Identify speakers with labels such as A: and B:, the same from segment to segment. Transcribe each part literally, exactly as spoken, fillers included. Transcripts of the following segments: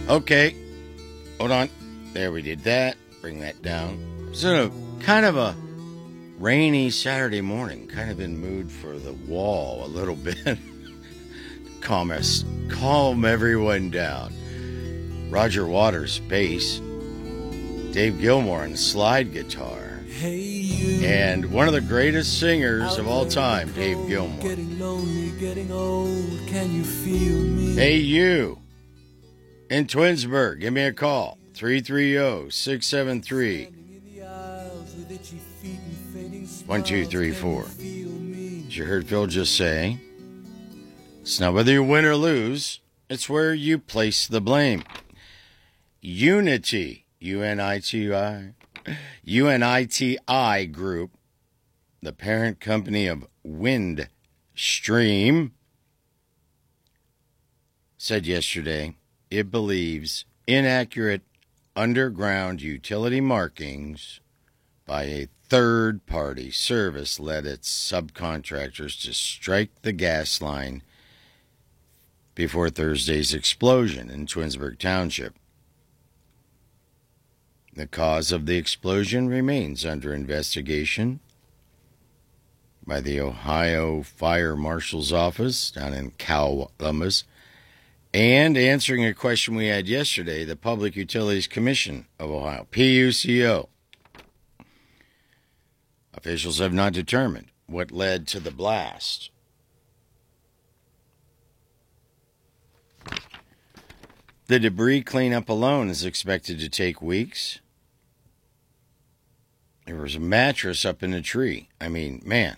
A: Okay, hold on. There, we did that. Bring that down. So, a, kind of a rainy Saturday morning. Kind of in mood for the wall a little bit. calm us, calm everyone down. Roger Waters, bass. Dave Gilmour on slide guitar. Hey you. And one of the greatest singers of all time, Dave Gilmour. Getting lonely, getting old. Can you feel me? Hey you. In Twinsburg, give me a call. three three zero, six seven three, one two three four. As you heard Phil just say, it's not whether you win or lose, it's where you place the blame. Unity, U N I T I, U N I T I Group, the parent company of Windstream, said yesterday it believes inaccurate underground utility markings by a third-party service led its subcontractors to strike the gas line before Thursday's explosion in Twinsburg Township. The cause of the explosion remains under investigation by the Ohio Fire Marshal's Office down in Columbus. And answering a question we had yesterday, the Public Utilities Commission of Ohio, P U C O. Officials have not determined what led to the blast. The debris cleanup alone is expected to take weeks. There was a mattress up in a tree. I mean, man.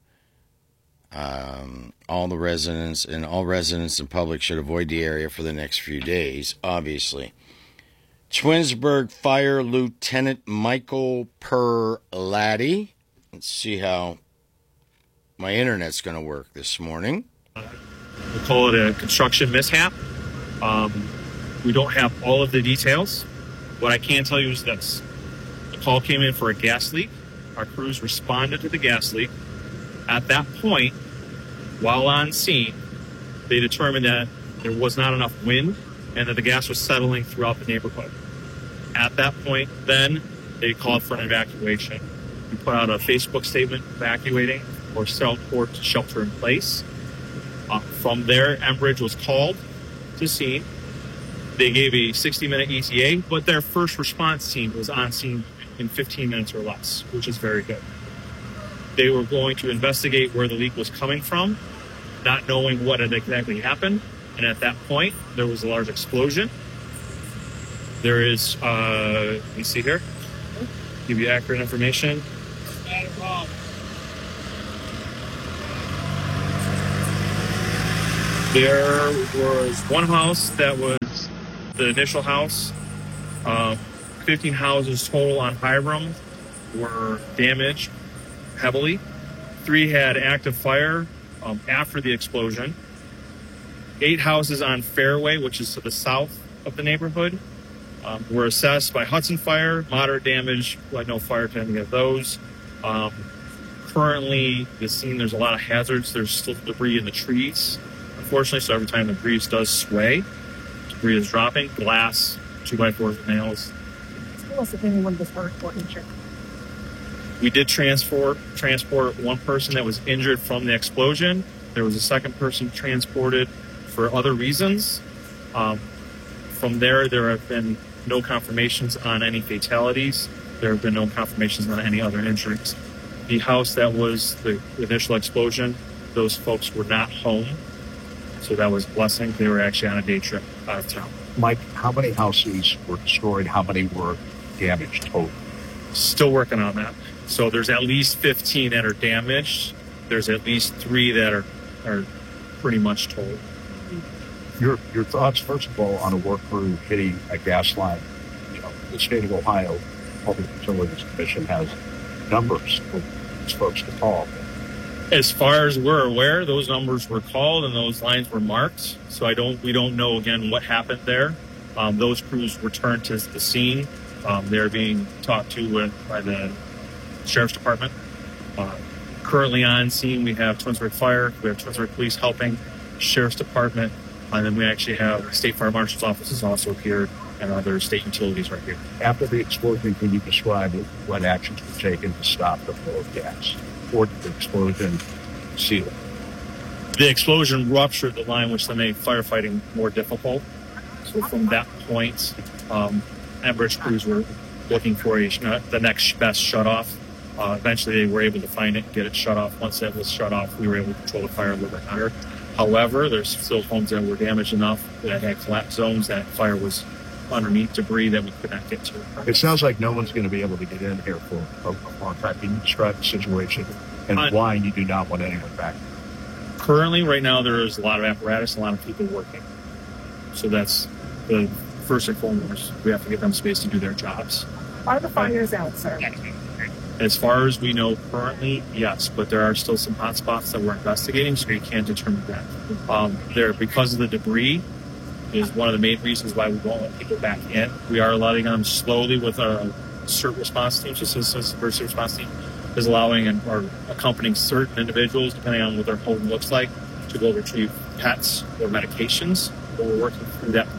A: Um, all the residents and all residents and public should avoid the area for the next few days, obviously. Twinsburg Fire Lieutenant Michael Perlatti. Let's see how my internet's going to work this morning.
B: We call it a construction mishap. Um, we don't have all of the details. What I can tell you is this. The call came in for a gas leak. Our crews responded to the gas leak. At that point, while on scene, they determined that there was not enough wind and that the gas was settling throughout the neighborhood. At that point, then, they called for an evacuation. We put out a Facebook statement evacuating or Southport to shelter in place. Uh, from there, Enbridge was called to scene. They gave a sixty-minute E T A, but their first response team was on scene in fifteen minutes or less, which is very good. They were going to investigate where the leak was coming from, not knowing what had exactly happened. And at that point, there was a large explosion. There is, uh, let me see here, give you accurate information. There was one house that was the initial house. Uh, fifteen houses total on Hiram were damaged heavily. Three had active fire um, after the explosion. Eight houses on Fairway, which is to the south of the neighborhood, um, were assessed by Hudson Fire. Moderate damage, we had no fire to any of those. Um, currently, the scene, there's a lot of hazards. There's still debris in the trees, unfortunately, so every time the breeze does sway, debris is dropping. Glass, two by fours, and nails.
C: Tell us if anyone was hurt or injured.
B: We did transport transport one person that was injured from the explosion. There was a second person transported for other reasons. Um, from there, there have been no confirmations on any fatalities. There have been no confirmations on any other injuries. The house that was the initial explosion, those folks were not home. So that was a blessing. They were actually on a day trip out of town.
D: Mike, how many houses were destroyed? How many were damaged total?
B: Still working on that. So there's at least fifteen that are damaged. There's at least three that are, are pretty much total.
D: Your your thoughts, first of all, on a work crew hitting a gas line. You know, the state of Ohio Public Utilities Commission has numbers for these folks to call.
B: As far as we're aware, those numbers were called and those lines were marked. So I don't, we don't know again what happened there. Um, those crews returned to the scene. Um, they're being talked to with, by the Sheriff's Department. Uh, currently on scene, we have Twinsburg Fire, we have Twinsburg Police helping, Sheriff's Department, And then we actually have the State Fire Marshal's office is also here, and other state utilities right here.
D: After the explosion, can you describe what actions were taken to stop the flow of gas? Or did the explosion seal it?
B: The explosion ruptured the line, which then made firefighting more difficult. So from that point, um, Enbridge crews were looking for a, the next best shut-off. Uh, eventually, they were able to find it, get it shut off. Once it was shut off, we were able to control the fire a little bit better. However, there's still homes that were damaged enough that had collapse zones that fire was underneath debris that we could not get to.
D: It sounds like no one's going to be able to get in here for a, a long time. Can you describe the situation and
B: Uh,
D: why you do not want anyone back?
B: Currently, right now, there is a lot of apparatus, a lot of people working. So that's the first and foremost. We have to give them space to do their jobs.
C: Are the fires out, sir?
B: As far as we know currently, yes, but there are still some hot spots that we're investigating, so we can't determine that. Um, there, because of the debris, is one of the main reasons why we won't let people back in. We are letting them slowly with our CERT response team, just as a first response team, is allowing and or accompanying certain individuals, depending on what their home looks like, to go retrieve pets or medications. But we're working through that